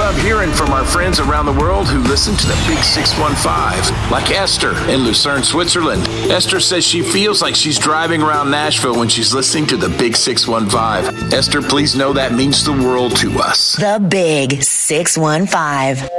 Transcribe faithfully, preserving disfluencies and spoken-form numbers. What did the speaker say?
love hearing from our friends around the world who listen to the Big six one five, like Esther in Lucerne, Switzerland. Esther says she feels like she's driving around Nashville when she's listening to the Big six one five. Esther, please know that means the world to us. The Big six one five.